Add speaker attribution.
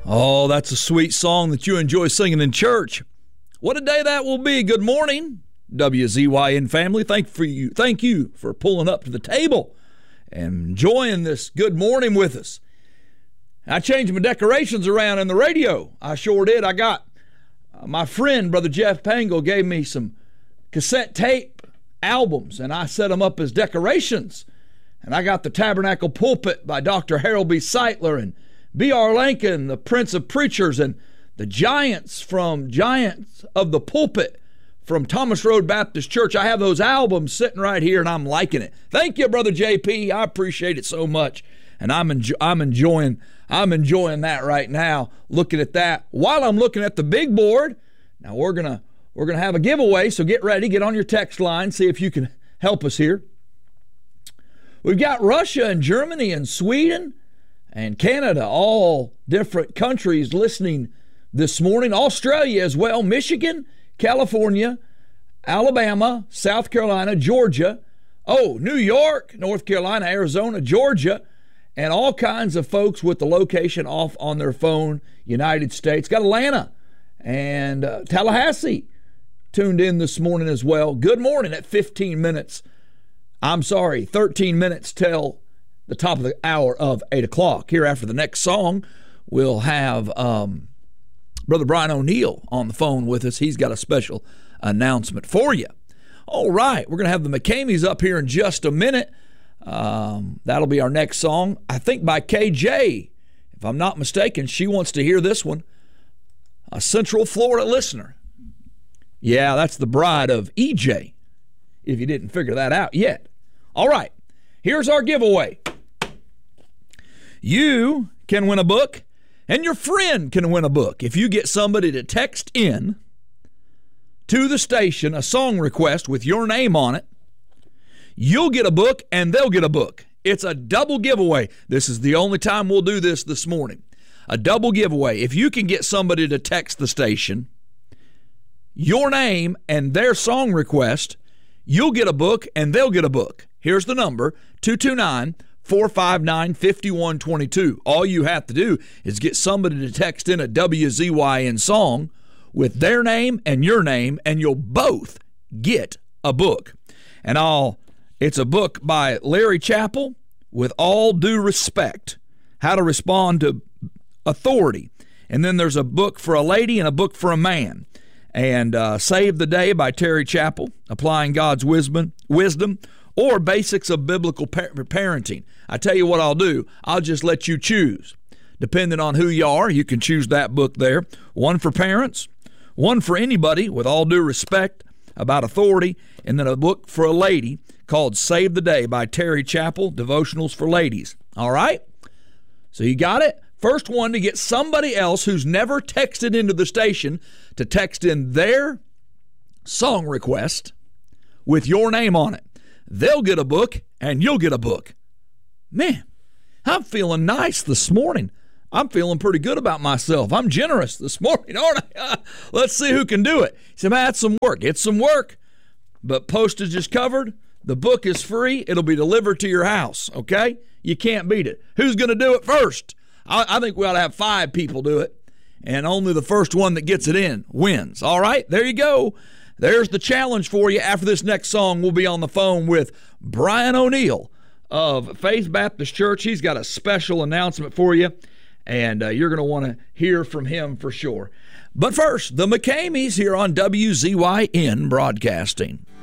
Speaker 1: Oh, that's a sweet song that you enjoy singing in church. What a day that will be. Good morning, WZYN family. Thank you for pulling up to the table and enjoying this good morning with us. I changed my decorations around in the radio. I sure did. I got my friend, Brother Jeff Pangle, gave me some cassette tape albums, and I set them up as decorations. And I got the Tabernacle Pulpit by Dr. Harold B. Sightler and B.R. Lincoln, the Prince of Preachers, and the Giants of the Pulpit from Thomas Road Baptist Church. I have those albums sitting right here, and I'm liking it. Thank you, Brother JP. I appreciate it so much, and I'm enjoying that right now. Looking at that while I'm looking at the big board. Now we're gonna have a giveaway, so get ready. Get on your text line. See if you can help us here. We've got Russia and Germany and Sweden and Canada, all different countries listening this morning. Australia as well, Michigan, California, Alabama, South Carolina, Georgia, New York, North Carolina, Arizona, Georgia, and all kinds of folks with the location off on their phone, United States. Got Atlanta and Tallahassee tuned in this morning as well. Good morning at 13 minutes till the top of the hour of 8 o'clock. Here after the next song, we'll have Brother Brian O'Neill on the phone with us. He's got a special announcement for you. All right, we're going to have the McCameys up here in just a minute. That'll be our next song, I think by KJ. If I'm not mistaken, she wants to hear this one. A Central Florida listener. Yeah, that's the bride of EJ, if you didn't figure that out yet. All right, here's our giveaway. You can win a book, and your friend can win a book if you get somebody to text in to the station a song request with your name on it. You'll get a book, and they'll get a book. It's a double giveaway. This is the only time we'll do this morning. A double giveaway. If you can get somebody to text the station your name and their song request, you'll get a book, and they'll get a book. Here's the number, 229-459-5122. All you have to do is get somebody to text in a WZYN song with their name, and you'll both get a book. And it's a book by Larry Chappell, With All Due Respect, How to Respond to Authority. And then there's a book for a lady and a book for a man. And Save the Day by Terry Chappell, Applying God's Wisdom, or Basics of Biblical Parenting. I tell you what I'll do. I'll just let you choose. Depending on who you are, you can choose that book there. One for parents, one for anybody with all due respect about authority, and then a book for a lady called Save the Day by Terry Chappell, Devotionals for Ladies. All right? So you got it? First one to get somebody else who's never texted into the station to text in their song request with your name on it. They'll get a book, and you'll get a book. Man, I'm feeling nice this morning. I'm feeling pretty good about myself. I'm generous this morning, aren't I? Let's see who can do it. You say, man, that's some work. It's some work, but postage is covered. The book is free. It'll be delivered to your house, okay? You can't beat it. Who's going to do it first? I think we ought to have 5 people do it, and only the first one that gets it in wins. All right, there you go. There's the challenge for you. After this next song, we'll be on the phone with Brian O'Neill of Faith Baptist Church. He's got a special announcement for you, and you're going to want to hear from him for sure. But first, the McCameys here on WZYN Broadcasting.